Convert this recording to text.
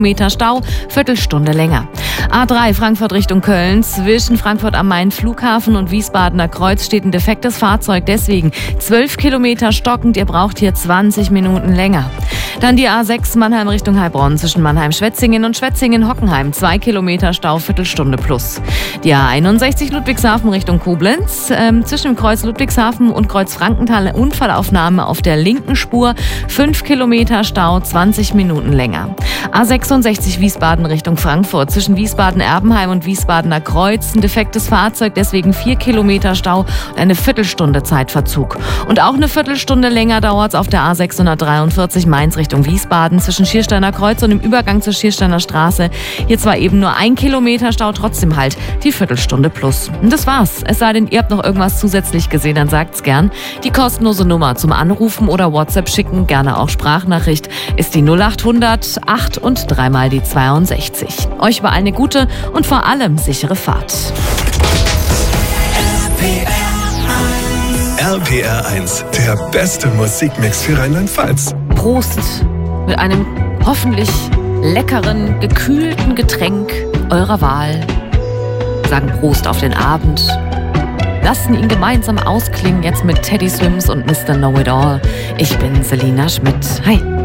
Meter Stau, Viertelstunde länger. A3 Frankfurt Richtung Köln. Zwischen Frankfurt am Main Flughafen und Wiesbadener Kreuz steht ein defektes Fahrzeug. Deswegen 12 Kilometer stockend. Ihr braucht hier 20 Minuten länger. Dann die A6 Mannheim Richtung Heilbronn. Zwischen Mannheim-Schwetzingen und Schwetzingen-Hockenheim 2 Kilometer Stau, Viertelstunde plus. Die A61 Ludwigshafen Richtung Koblenz. Zwischen dem Kreuz Ludwigshafen und Kreuz Frankenthal eine Unfallaufnahme auf der linken Spur. 5 Kilometer Stau, 20 Minuten länger. A66 Wiesbaden Richtung Frankfurt. Zwischen Wiesbaden-Erbenheim und Wiesbadener Kreuz ein defektes Fahrzeug, deswegen 4 Kilometer Stau und eine Viertelstunde Zeitverzug. Und auch eine Viertelstunde länger dauert es auf der A643 Mainz Richtung Wiesbaden zwischen Schiersteiner Kreuz und dem Übergang zur Schiersteiner Straße. Hier zwar eben nur 1 Kilometer Stau, trotzdem halt die Viertelstunde plus. Und das war's. Es sei denn, ihr habt noch irgendwas zusätzlich gesehen, dann sagt's gern. Die kostenlose Nummer zum Anrufen oder WhatsApp schicken, gerne auch Sprachnachricht, ist die 0800 8 und 3 mal die 62. Euch überall eine gute und vor allem sichere Fahrt. RPR 1, der beste Musikmix für Rheinland-Pfalz. Prost mit einem hoffentlich leckeren, gekühlten Getränk eurer Wahl. Sagen Prost auf den Abend. Lassen ihn gemeinsam ausklingen jetzt mit Teddy Swims und Mr. Know-It-All. Ich bin Selina Schmidt. Hi.